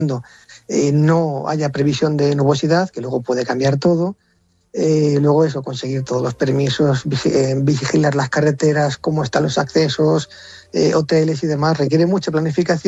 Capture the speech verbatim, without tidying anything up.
eh, no haya previsión de nubosidad, que luego puede cambiar todo. Eh, luego eso, conseguir todos los permisos, vigilar las carreteras, cómo están los accesos, eh, hoteles y demás, requiere mucha planificación.